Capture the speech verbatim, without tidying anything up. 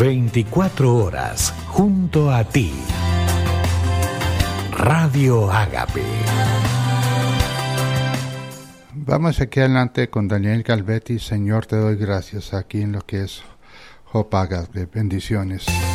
veinticuatro horas junto a ti. Radio Ágape. Vamos aquí adelante con Daniel Galvetti. Señor, te doy gracias aquí en lo que es Hope Ágape. Bendiciones.